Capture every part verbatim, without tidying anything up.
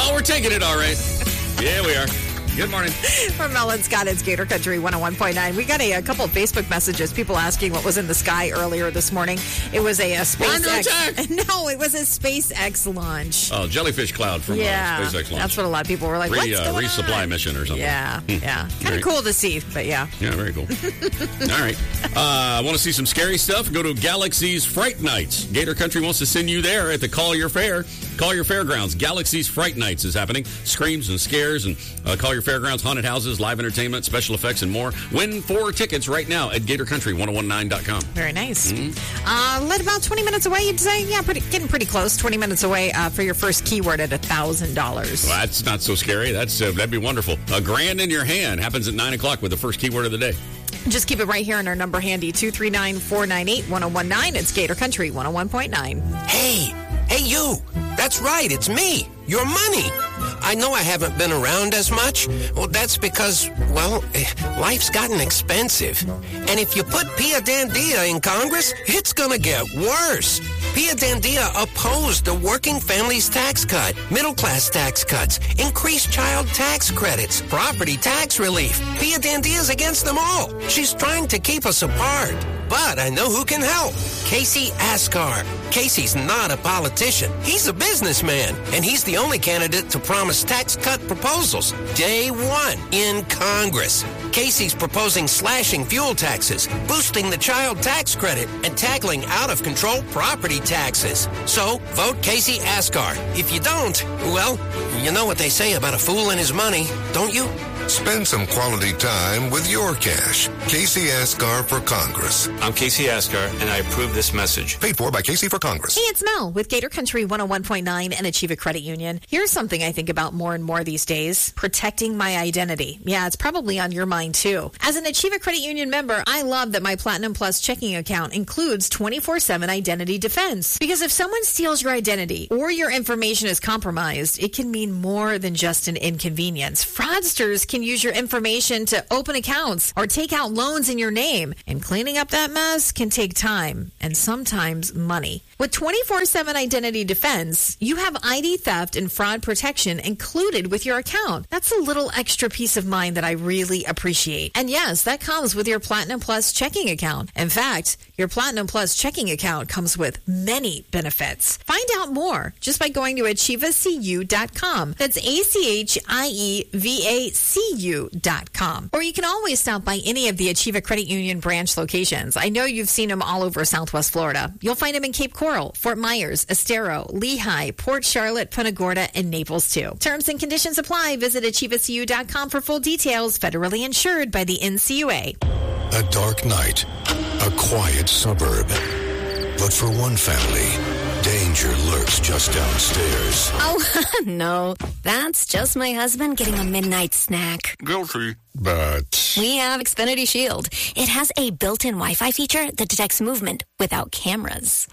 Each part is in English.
Oh, we're taking it all right. Yeah, we are. Good morning. From Mel and Scott, it's Gator Country one oh one point nine. We got a, a couple of Facebook messages, people asking what was in the sky earlier this morning. It was a, a SpaceX. No, it was a SpaceX launch. Oh, jellyfish cloud from yeah, uh, SpaceX launch. That's what a lot of people were like, Re, what's uh, going resupply on? mission or something. Yeah, Hmm. yeah. Kind Very- of cool to see, but yeah. Yeah, very cool. All right. Uh, want to see some scary stuff? Go to Galaxy's Fright Nights. Gator Country wants to send you there at the Collier Fair. Collier Fairgrounds. Galaxy's Fright Nights is happening. Screams and scares and uh, Collier Fairgrounds, haunted houses, live entertainment, special effects, and more. Win four tickets right now at gator country ten nineteen dot com. Very nice. Mm-hmm. Uh, let about twenty minutes away, you'd say? Yeah, pretty, getting pretty close. twenty minutes away uh, for your first keyword at one thousand dollars. Well, that's not so scary. That's uh, That'd be wonderful. A grand in your hand happens at nine o'clock with the first keyword of the day. Just keep it right here in our number handy, two three nine, four nine eight, one oh one nine. It's Gator Country one oh one point nine. Hey, hey you. That's right, it's me, your money. I know I haven't been around as much. Well, that's because, well, life's gotten expensive. And if you put Pia Dandia in Congress, it's gonna get worse. Pia Dandia opposed the working families tax cut, middle-class tax cuts, increased child tax credits, property tax relief. Pia Dandia's against them all. She's trying to keep us apart. But I know who can help. Casey Askar. Casey's not a politician. He's a businessman. And he's the only candidate to promise tax cut proposals day one in Congress. Casey's proposing slashing fuel taxes, boosting the child tax credit, and tackling out-of-control property taxes. So, vote Casey Askar. If you don't, well, you know what they say about a fool and his money, don't you? Spend some quality time with your cash. Casey Askar for Congress. I'm Casey Askar, and I approve this message. Paid for by Casey for Congress. Hey, it's Mel with Gator Country one oh one point nine and Achieva Credit Union. Here's something I think about more and more these days. Protecting my identity. Yeah, it's probably on your mind too. As an Achieva Credit Union member, I love that my Platinum Plus checking account includes twenty-four seven identity defense. Because if someone steals your identity or your information is compromised, it can mean more than just an inconvenience. Fraudsters can use your information to open accounts or take out loans in your name. And cleaning up that mess can take time and sometimes money. With twenty-four seven identity defense, you have I D theft and fraud protection included with your account. That's a little extra peace of mind that I really appreciate. And yes, that comes with your Platinum Plus checking account. In fact, your Platinum Plus checking account comes with many benefits. Find out more just by going to achieva c u dot com. That's A C H I E V A C U dot com. Or you can always stop by any of the Achieva Credit Union branch locations. I know you've seen them all over Southwest Florida. You'll find them in Cape Coral, Fort Myers, Estero, Lehigh, Port Charlotte, Punta Gorda, and Naples too. Terms and conditions apply. Visit achieva c u dot com for full details. Federally insured by the N C U A. A dark night, a quiet suburb. But for one family, danger lurks just downstairs. Oh, no. That's just my husband getting a midnight snack. Guilty. But We have Xfinity Shield. It has a built-in Wi-Fi feature that detects movement without cameras.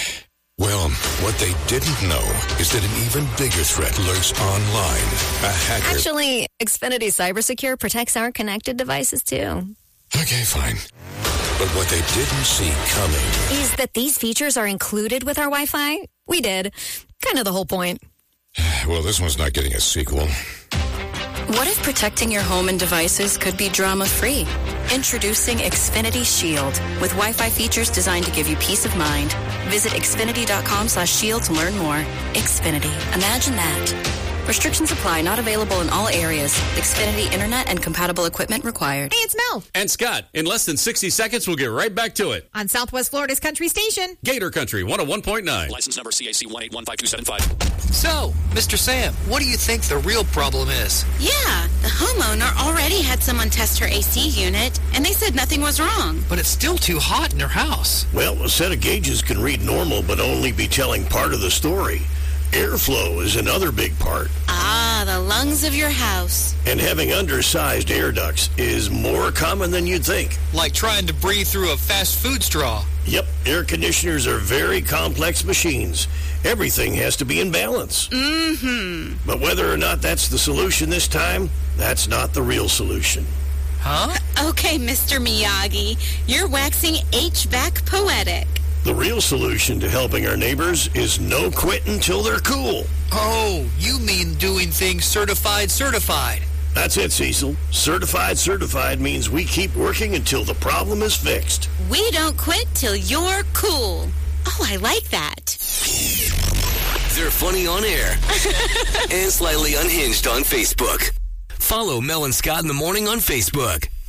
well, what they didn't know is that an even bigger threat lurks online. A hacker. Actually, Xfinity CyberSecure protects our connected devices, too. Okay, fine. But what they didn't see coming Is that these features are included with our Wi-Fi? We did. Kind of the whole point. Well, this one's not getting a sequel. What if protecting your home and devices could be drama-free? Introducing Xfinity Shield with Wi-Fi features designed to give you peace of mind. Visit xfinity dot com slash shield to learn more. Xfinity. Imagine that. Restrictions apply. Not available in all areas. Xfinity Internet and compatible equipment required. Hey, it's Mel. And Scott, in less than sixty seconds, we'll get right back to it. On Southwest Florida's Country Station. Gator Country one oh one point nine. License number C A C one eight one five two seven five. So, Mister Sam, what do you think the real problem is? Yeah, the homeowner already had someone test her A C unit, and they said nothing was wrong. But it's still too hot in her house. Well, a set of gauges can read normal, but only be telling part of the story. Airflow is another big part. Ah, the lungs of your house. And having undersized air ducts is more common than you'd think. Like trying to breathe through a fast food straw. Yep, air conditioners are very complex machines. Everything has to be in balance. Mm-hmm. But whether or not that's the solution this time, that's not the real solution. Huh? Okay, Mister Miyagi, you're waxing H V A C poetic. The real solution to helping our neighbors is no quit until they're cool. Oh, you mean doing main thing certified, certified. That's it, Cecil. Certified, certified means we keep working until the problem is fixed. We don't quit till you're cool. Oh, I like that. They're funny on air and slightly unhinged on Facebook. Follow Mel and Scott in the Morning on Facebook.